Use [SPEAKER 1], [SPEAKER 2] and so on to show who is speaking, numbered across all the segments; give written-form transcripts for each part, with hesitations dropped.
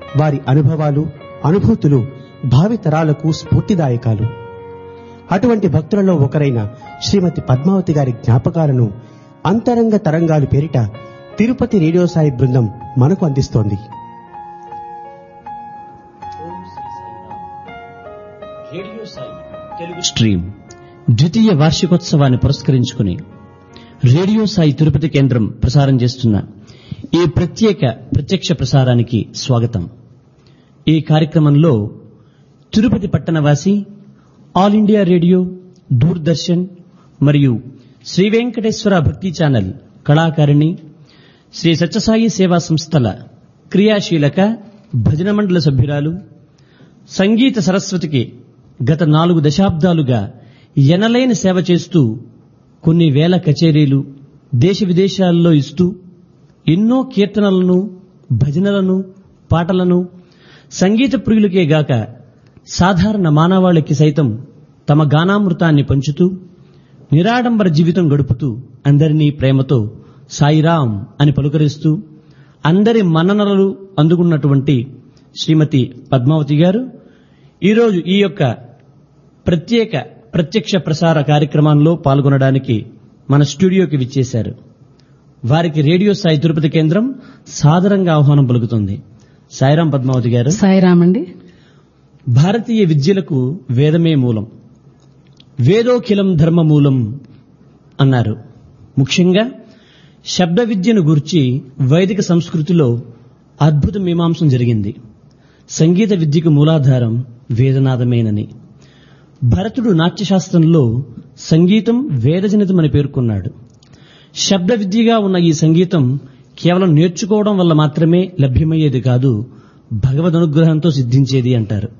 [SPEAKER 1] వారి అనుభవాలు, అనుభూతులు భావితరాలకు స్ఫూర్తిదాయకాలు. అటువంటి భక్తులలో ఒకరైన శ్రీమతి పద్మావతి గారి జ్ఞాపకాలను అంతరంగ తరంగాలు పేరిట తిరుపతి రేడియో సాయి బృందం మనకు అందిస్తోంది.
[SPEAKER 2] రేడియో సాయి తెలుగు స్ట్రీమ్ ద్వితీయ వార్షికోత్సవాన్ని పురస్కరించుకుని రేడియో సాయి తిరుపతి కేంద్రం ప్రసారం చేస్తున్న ఈ ప్రత్యక్ష ప్రసారానికి స్వాగతం. ఈ కార్యక్రమంలో Tirupati పట్టణవాసి, all India radio, Doordarshan మరియు శ్రీ వెంకటేశ్వర భక్తి ఛానల్ కళాకారిణి, శ్రీ సత్యసాయి సేవా సంస్థల క్రియాశీలక భజన మండల సభ్యురాలు, సంగీత సరస్వతికి గత 4 దశాబ్దాలుగా ఎనలేని సేవ చేస్తూ కొన్ని వేల కచేరీలు దేశ విదేశాల్లో ఇస్తూ ఎన్నో కీర్తనలను, భజనలను, పాటలను సంగీత ప్రియులకే గాక సాధారణ మానవాళికి సైతం తమ గానామృతాన్ని పంచుతూ నిరాడంబర జీవితం గడుపుతూ అందరినీ ప్రేమతో సాయిరాం అని పలుకరిస్తూ అందరి మన్ననలు అందుకున్నటువంటి శ్రీమతి పద్మావతి గారు ఈరోజు ఈ యొక్క ప్రత్యక్ష ప్రసార కార్యక్రమంలో పాల్గొనడానికి మన స్టూడియోకి విచ్చేశారు. వారికి రేడియో సాయి తిరుపతి కేంద్రం సాదరంగా ఆహ్వానం పలుకుతుంది. సాయిరాం పద్మావతి గారు.
[SPEAKER 3] సాయిరాం అండి.
[SPEAKER 2] భారతీయ విద్యలకు వేదమే మూలం, వేదోఖిలం ధర్మమూలం అన్నారు. ముఖ్యంగా శబ్ద విద్యను గూర్చి వైదిక సంస్కృతిలో అద్భుత మీమాంసం జరిగింది. సంగీత విద్యకు మూలాధారం వేదనాదమేనని భరతుడు నాట్యశాస్త్రంలో సంగీతం వేదజనితమని పేర్కొన్నాడు. శబ్ద విద్యగా ఉన్న ఈ సంగీతం కేవలం నేర్చుకోవడం వల్ల మాత్రమే లభ్యమయ్యేది కాదు, భగవద్ అనుగ్రహంతో సిద్ధించేది అంటారు.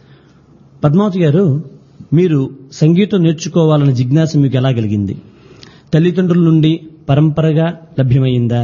[SPEAKER 2] పద్మావతి గారు, మీరు సంగీతం నేర్చుకోవాలన్న జిజ్ఞాస మీకు ఎలా కలిగింది? తల్లిదండ్రుల నుండి పరంపరగా లభ్యమైందా,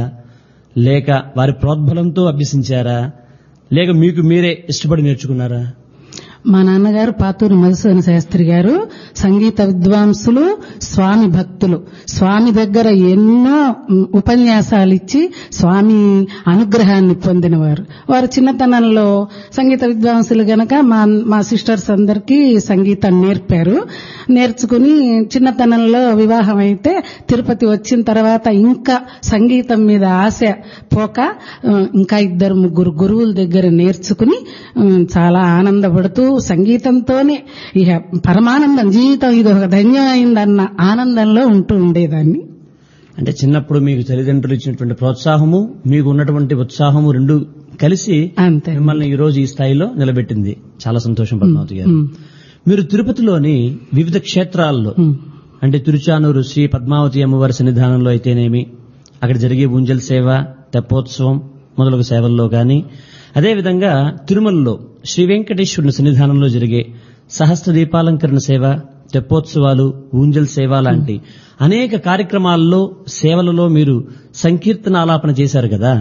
[SPEAKER 2] లేక వారి ప్రోద్బలంతో అభ్యసించారా, లేక మీకు మీరే ఇష్టపడి నేర్చుకున్నారా?
[SPEAKER 3] మా నాన్నగారు పాతూరు మధుసూదన శాస్త్రి గారు సంగీత విద్వాంసులు, స్వామి భక్తులు. స్వామి దగ్గర ఎన్నో ఉపన్యాసాలు ఇచ్చి స్వామి అనుగ్రహాన్ని పొందినవారు. వారు చిన్నతనంలో సంగీత విద్వాంసులు గనక మా సిస్టర్స్ అందరికీ సంగీతం నేర్పారు. నేర్చుకుని చిన్నతనంలో వివాహం అయితే తిరుపతి వచ్చిన తర్వాత ఇంకా సంగీతం మీద ఆశ పోక ఇంకా 2-3 గురువుల దగ్గర నేర్చుకుని చాలా ఆనందపడుతూ సంగీతంతోనే ఇక పరమానందం, జీవితం ఇది ఒక ధన్యమైందన్న ఆనందంలో ఉంటూ ఉండేదాన్ని.
[SPEAKER 2] అంటే చిన్నప్పుడు మీకు తల్లిదండ్రులు ఇచ్చినటువంటి ప్రోత్సాహము, మీకు ఉన్నటువంటి ఉత్సాహము రెండు కలిసి మిమ్మల్ని ఈ రోజు ఈ స్థాయిలో నిలబెట్టింది. చాలా సంతోషం పద్మావతి గారు. మీరు తిరుపతిలోని వివిధ క్షేత్రాల్లో అంటే తిరుచానూరు శ్రీ పద్మావతి అమ్మవారి సన్నిధానంలో అయితేనేమి, అక్కడ జరిగే ఊంజల్ సేవ, తెప్పోత్సవం మొదలగు సేవల్లో కానీ, అదేవిధంగా తిరుమలలో శ్రీ వెంకటేశ్వరుని సన్నిధానంలో జరిగే సహస్ర దీపాలంకరణ సేవ, తెప్పోత్సవాలు, ఊంజల్ సేవ లాంటి అనేక కార్యక్రమాల్లో సేవలలో మీరు సంకీర్తన ఆలాపన చేశారు కదా.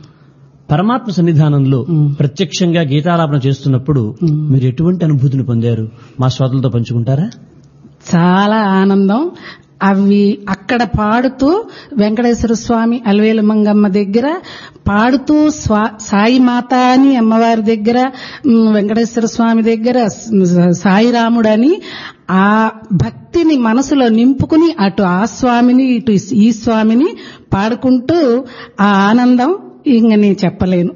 [SPEAKER 2] పరమాత్మ సన్నిధానంలో ప్రత్యక్షంగా గీతాలాపన చేస్తున్నప్పుడు మీరు ఎటువంటి అనుభూతిని పొందారు? మా శ్రోతలతో పంచుకుంటారా?
[SPEAKER 3] చాలా ఆనందం. అవి అక్కడ పాడుతూ వెంకటేశ్వర స్వామి అలవేలు మంగమ్మ దగ్గర పాడుతూ, సాయి మాత అని అమ్మవారి దగ్గర, వెంకటేశ్వర స్వామి దగ్గర సాయిరాముడని ఆ భక్తిని మనసులో నింపుకుని అటు ఆ స్వామిని ఇటు ఈ స్వామిని పాడుకుంటూ ఆ ఆనందం ఇంక నేను చెప్పలేను.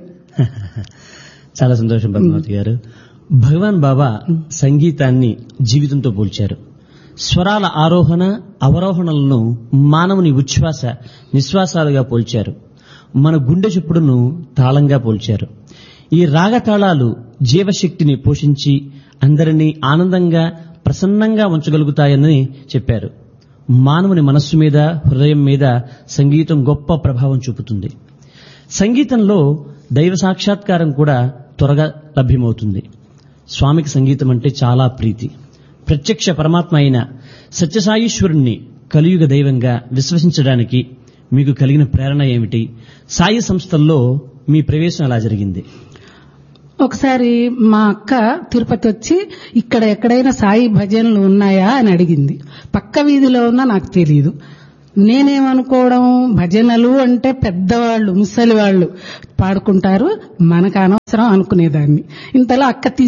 [SPEAKER 2] చాలా సంతోషం పద్మావతి గారు. భగవాన్ బాబా సంగీతాన్ని జీవితంతో పోల్చారు. స్వరాల ఆరోహణ అవరోహణలను మానవుని ఉచ్ఛ్వాస నిశ్వాసాలుగా పోల్చారు. మన గుండె చప్పుడును తాళంగా పోల్చారు. ఈ రాగతాళాలు జీవశక్తిని పోషించి అందరినీ ఆనందంగా ప్రసన్నంగా ఉంచగలుగుతాయని చెప్పారు. మానవుని మనస్సు మీద, హృదయం మీద సంగీతం గొప్ప ప్రభావం చూపుతుంది. సంగీతంలో దైవ సాక్షాత్కారం కూడా త్వరగా లభ్యమవుతుంది. స్వామికి సంగీతం అంటే చాలా ప్రీతి. ప్రత్యక్ష పరమాత్మ అయిన సత్యసాయీశ్వరుణ్ణి కలియుగ దైవంగా విశ్వసించడానికి మీకు కలిగిన ప్రేరణ ఏమిటి? సాయి సంస్థల్లో మీ ప్రవేశం ఎలా జరిగింది?
[SPEAKER 3] ఒకసారి మా అక్క తిరుపతి వచ్చి ఇక్కడ ఎక్కడైనా సాయి భజనలు ఉన్నాయా అని అడిగింది. పక్క వీధిలో ఉన్నా నాకు తెలియదు. నేనేమనుకోవడం, భజనలు అంటే పెద్దవాళ్ళు ముసలి వాళ్ళు పాడుకుంటారు, మనకు అనవసరం అనుకునేదాన్ని. ఇంతలో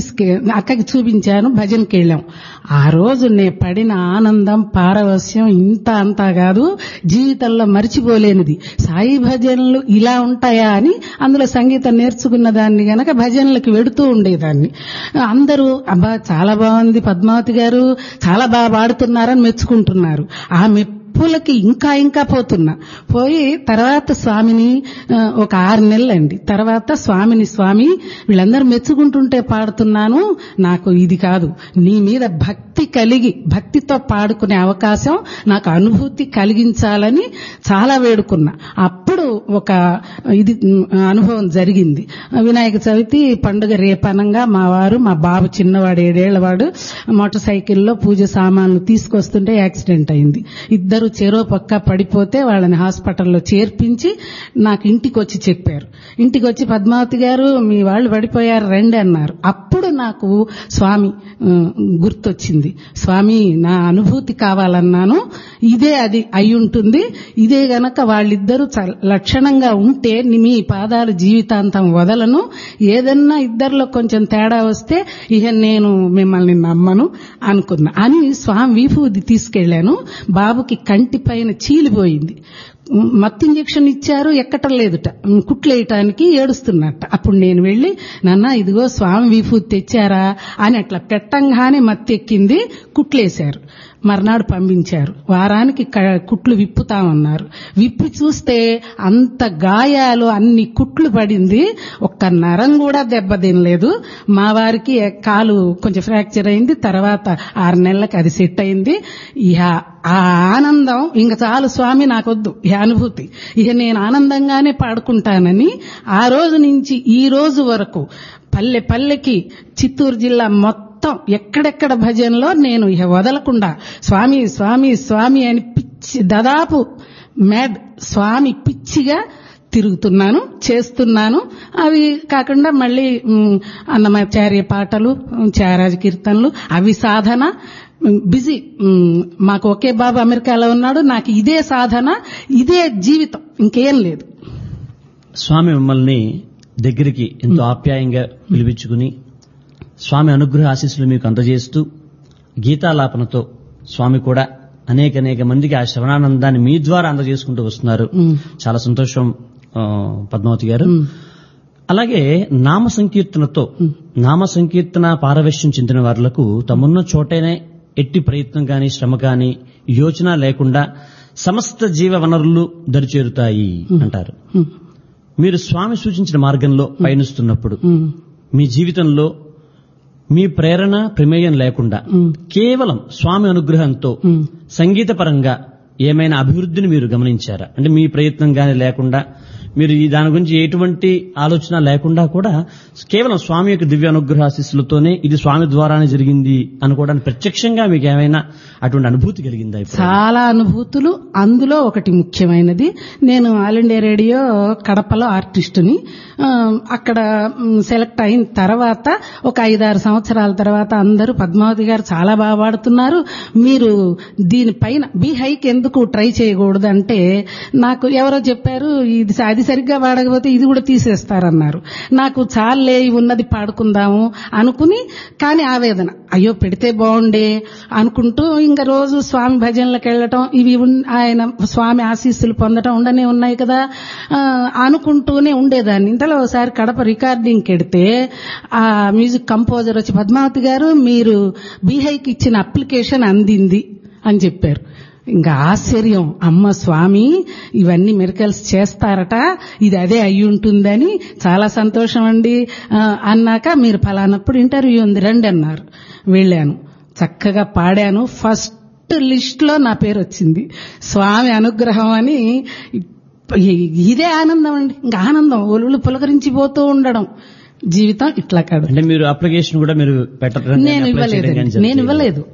[SPEAKER 3] అక్కకి చూపించాను, భజనకి వెళ్ళాం. ఆ రోజు నేను పడిన ఆనందం, పారవస్యం ఇంత అంతా కాదు, జీవితంలో మర్చిపోలేనిది. సాయి భజనలు ఇలా ఉంటాయా అని అందులో సంగీతం నేర్చుకున్న దాన్ని గనక భజనలకు వెడుతూ ఉండేదాన్ని. అందరూ అబ్బా చాలా బాగుంది పద్మావతి గారు, చాలా బాగా పాడుతున్నారని మెచ్చుకుంటున్నారు. ఆ మెప్పులకి ఇంకా పోతున్నా. పోయి తర్వాత స్వామిని ఒక 6 నెలలండి. తర్వాత స్వామి వీళ్ళందరూ మెచ్చుకుంటుంటే పాడుతున్నాను, నాకు ఇది కాదు, నీ మీద భక్తి కలిగి భక్తితో పాడుకునే అవకాశం నాకు అనుభూతి కలిగించాలని చాలా వేడుకున్నా. అప్పుడు ఒక ఇది అనుభవం జరిగింది. వినాయక చవితి పండుగ రేపనంగా మా బాబు చిన్నవాడు 7 ఏళ్లవాడు మోటార్ సైకిల్లో పూజ సామాన్లు తీసుకొస్తుంటే యాక్సిడెంట్ అయింది. ఇద్దరు చెరో పక్క పడిపోతే వాళ్ళని హాస్పిటల్లో చేర్పించి నాకు ఇంటికి వచ్చి చెప్పారు. ఇంటికి వచ్చి పద్మావతి గారు మీ వాళ్ళు పడిపోయారు రండి అన్నారు. అప్పుడు నాకు స్వామి గుర్తొచ్చింది. స్వామి నా అనుభూతి కావాలన్నాను, ఇదే అది అయి ఉంటుంది. ఇదే గనక వాళ్ళిద్దరూ లక్షణంగా ఉంటే మీ పాదాలు జీవితాంతం వదలను. ఏదన్నా ఇద్దరిలో కొంచెం తేడా వస్తే ఇక నేను మిమ్మల్ని నమ్మను అనుకున్నా అని స్వామి విభూది తీసుకెళ్లాను. బాబుకి కంటి పైన చీలిపోయింది. మత్తు ఇంజెక్షన్ ఇచ్చారు, ఎక్కటం లేదుట, కుట్లేయటానికి ఏడుస్తున్నట్ట. అప్పుడు నేను వెళ్లి నాన్న ఇదిగో స్వామి విభూతి తెచ్చారా అని అట్లా పెట్టంగానే మత్తు ఎక్కింది, కుట్లేశారు. మర్నాడు పంపించారు. వారానికి కుట్లు విప్పుతామన్నారు. విప్పి చూస్తే అంత గాయాలు, అన్ని కుట్లు పడింది, ఒక్క నరం కూడా దెబ్బతినలేదు. మా వారికి కాలు కొంచెం ఫ్రాక్చర్ అయింది. తర్వాత 6 నెలలకు అది సెట్ అయింది. ఇక ఆ ఆనందం ఇంక చాలు స్వామి నాకొద్దు ఈ అనుభూతి, ఇక నేను ఆనందంగానే పాడుకుంటానని ఆ రోజు నుంచి ఈ రోజు వరకు పల్లెకి చిత్తూరు జిల్లా మొత్తం ఎక్కడెక్కడ భజనలో నేను ఇక వదలకుండా స్వామి స్వామి స్వామి అని పిచ్చి దాదాపు మ్యాడ్ స్వామి పిచ్చిగా తిరుగుతున్నాను, చేస్తున్నాను. అవి కాకుండా మళ్ళీ అన్నమాచార్య పాటలు, త్యాగరాజ కీర్తనలు, అవి సాధన. బిజీ. మాకు ఒకే బాబు అమెరికాలో ఉన్నాడు, నాకు ఇదే సాధన, ఇదే జీవితం, ఇంకేం లేదు.
[SPEAKER 2] స్వామి మిమ్మల్ని దగ్గరికి ఎంతో ఆప్యాయంగా పిలిపించుకుని స్వామి అనుగ్రహ ఆశీస్సులు మీకు అందజేస్తూ గీతాలాపనతో స్వామి కూడా అనేక మందికి ఆ శ్రవణానందాన్ని మీ ద్వారా అందజేసుకుంటూ వస్తున్నారు. చాలా సంతోషం పద్మావతి గారు. అలాగే నామ సంకీర్తన పారవశ్యం చెందిన వారులకు తమన్న చోటనే ఎట్టి ప్రయత్నం కాని శ్రమ కాని యోచన లేకుండా సమస్త జీవ వనరులు దరిచేరుతాయి అంటారు. మీరు స్వామి సూచించిన మార్గంలో పయనిస్తున్నప్పుడు మీ జీవితంలో మీ ప్రేరణ ప్రమేయం లేకుండా కేవలం స్వామి అనుగ్రహంతో సంగీత పరంగా ఏమైనా అభివృద్ధిని మీరు గమనించారా? అంటే మీ ప్రయత్నం గానీ లేకుండా, మీరు దాని గురించి ఎటువంటి ఆలోచన లేకుండా కూడా కేవలం స్వామి యొక్క దివ్య అనుగ్రహ ఆశీస్సులతోనే ఇది స్వామి ద్వారానే జరిగింది అనుకోవడానికి ప్రత్యక్షంగా మీకు ఏమైనా అటువంటి అనుభూతి కలిగిందా?
[SPEAKER 3] చాలా అనుభూతులు. అందులో ఒకటి ముఖ్యమైనది, నేను ఆల్ ఇండియా రేడియో కడపలో ఆర్టిస్టుని. అక్కడ సెలెక్ట్ అయిన తర్వాత ఒక 5-6 సంవత్సరాల తర్వాత అందరూ పద్మావతి గారు చాలా బాగా పాడుతున్నారు, మీరు దీనిపైన బి హైకి ఎందుకు ట్రై చేయకూడదు అంటే, నాకు ఎవరో చెప్పారు అది సరిగ్గా పాడకపోతే ఇది కూడా తీసేస్తారన్నారు. నాకు చాలే ఉన్నది పాడుకుందాము అనుకుని, కానీ ఆవేదన, అయ్యో పెడితే బాగుండే అనుకుంటూ ఇంకా రోజు స్వామి భజనలకు వెళ్ళటం, ఇవి ఆయన స్వామి ఆశీస్సులు పొందటం ఉండనే ఉన్నాయి కదా అనుకుంటూనే ఉండేదాన్ని. ఇంతలో ఒకసారి కడప రికార్డింగ్కి వెడితే ఆ మ్యూజిక్ కంపోజర్ వచ్చి, పద్మావతి గారు మీరు బీహైకి ఇచ్చిన అప్లికేషన్ అందింది అని చెప్పారు. ఇంకా ఆశ్చర్యం, అమ్మ స్వామి ఇవన్నీ మిరకల్స్ చేస్తారట, ఇది అదే అయి ఉంటుందని చాలా సంతోషం అండి అన్నాక, మీరు ఫలానప్పుడు ఇంటర్వ్యూ ఉంది రండి అన్నారు. వెళ్ళాను, చక్కగా పాడాను. ఫస్ట్ లిస్ట్ లో నా పేరు వచ్చింది. స్వామి అనుగ్రహం అని. ఇదే ఆనందం అండి, ఇంకా ఆనందం ఒళ్ళు పులకరించిపోతూ ఉండడం. జీవితం ఇట్లా కాదు.
[SPEAKER 2] అంటే మీరు అప్లికేషన్ కూడా మీరు పెట్టడం?
[SPEAKER 3] నేను ఇవ్వలేదు.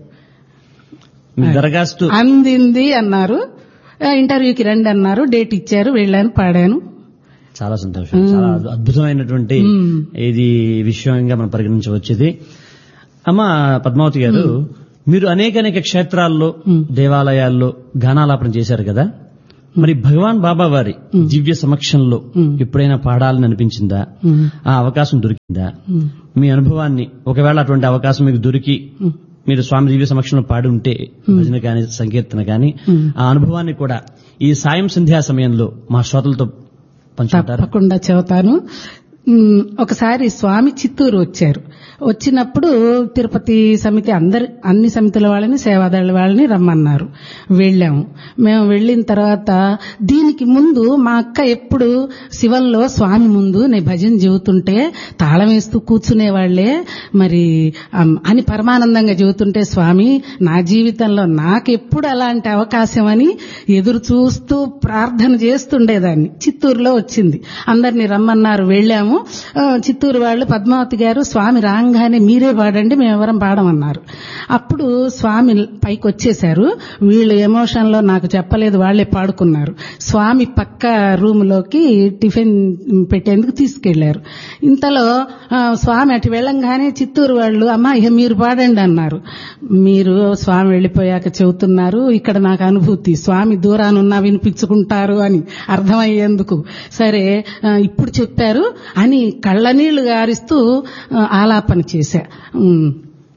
[SPEAKER 2] దరఖాస్తు
[SPEAKER 3] అందింది అన్నారు, ఇంటర్వ్యూకి రండి అన్నారు, డేట్ ఇచ్చారు, వెళ్ళాను, పాడాను.
[SPEAKER 2] చాలా సంతోషం. చాలా అద్భుతమైనటువంటి ఇది విషయంగా మనం పరిగణించవచ్చుది. అమ్మ పద్మావతి గారు, మీరు అనేక క్షేత్రాల్లో, దేవాలయాల్లో గానాలాపన చేశారు కదా. మరి భగవాన్ బాబా వారి దివ్య సమక్షంలో ఎప్పుడైనా పాడాలని అనిపించిందా? ఆ అవకాశం దొరికిందా? మీ అనుభవాన్ని, ఒకవేళ అటువంటి అవకాశం మీకు దొరికి మీరు స్వామి దివ్య సమక్షంలో పాడి ఉంటే, భజన గాని సంకీర్తన గాని, ఆ అనుభవాన్ని కూడా ఈ సాయం సంధ్యా సమయంలో మా శ్రోతలతో పంచుకుంటారు?
[SPEAKER 3] తప్పకుండా చెబుతాను. ఒకసారి స్వామి చిత్తూరు వచ్చారు. వచ్చినప్పుడు తిరుపతి సమితి అన్ని సమితుల వాళ్ళని, సేవాదళ వాళ్ళని రమ్మన్నారు. వెళ్ళాము. మేము వెళ్ళిన తర్వాత దీనికి ముందు మా అక్క ఎప్పుడు శివంలో స్వామి ముందు నేను భజన చెబుతుంటే తాళం వేస్తూ కూర్చునేవాళ్లే మరి అని పరమానందంగా చెబుతుంటే, స్వామి నా జీవితంలో నాకెప్పుడు అలాంటి అవకాశం అని ఎదురు చూస్తూ ప్రార్థన చేస్తుండేదాన్ని. చిత్తూరులో వచ్చింది, అందరినీ రమ్మన్నారు. వెళ్ళాము. చిత్తూరు వాళ్ళు పద్మావతి గారు స్వామి రాగానే మీరే పాడండి, మేమెవరం పాడమన్నారు. అప్పుడు స్వామి పైకి వచ్చేశారు. వీళ్ళు ఎమోషన్ లో నాకు చెప్పలేదు, వాళ్లే పాడుకున్నారు. స్వామి పక్క రూమ్ లోకి టిఫిన్ పెట్టేందుకు తీసుకెళ్లారు. ఇంతలో స్వామి అటు వెళ్ళంగానే చిత్తూరు వాళ్ళు, అమ్మా ఇక మీరు పాడండి అన్నారు. మీరు స్వామి వెళ్లిపోయాక చెబుతున్నారు, ఇక్కడ నాకు అనుభూతి స్వామి దూరానున్నా వినిపించుకుంటారు అని అర్థమయ్యేందుకు. సరే ఇప్పుడు చెప్పారు అని కళ్ళనీళ్లు గారిస్తూ ఆలాపన చేశా.